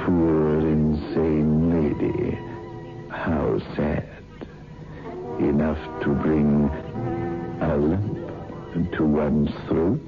poor, insane lady. How sad. Enough to bring a lump to one's throat.